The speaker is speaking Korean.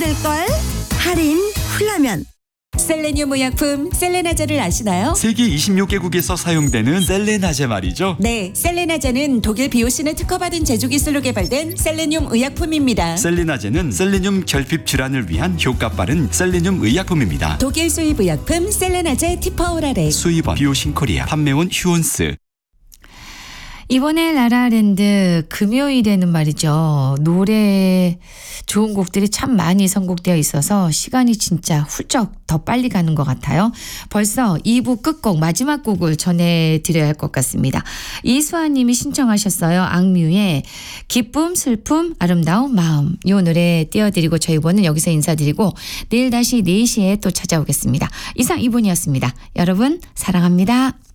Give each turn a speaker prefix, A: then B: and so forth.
A: 괜찮을걸? 할인 훌라면.
B: 셀레늄 의약품 셀레나제를 아시나요?
C: 세계 26개국에서 사용되는 셀레나제 말이죠.
B: 네, 셀레나제는 독일 비오신을 특허받은 제조기술로 개발된 셀레늄 의약품입니다.
C: 셀레나제는 셀레늄 결핍 질환을 위한 효과 빠른 셀레늄 의약품입니다.
B: 독일 수입 의약품 셀레나제 티퍼오라렉.
C: 수입원 비오신 코리아, 판매원 휴온스.
D: 이번에 라라랜드 금요일에는 말이죠. 노래 좋은 곡들이 참 많이 선곡되어 있어서 시간이 진짜 훌쩍 더 빨리 가는 것 같아요. 벌써 2부 끝곡 마지막 곡을 전해드려야 할 것 같습니다. 이수아 님이 신청하셨어요. 악뮤의 기쁨, 슬픔, 아름다운 마음. 이 노래 띄워드리고 저희 이번은 여기서 인사드리고 내일 다시 4시에 또 찾아오겠습니다. 이상 2분이었습니다. 여러분 사랑합니다.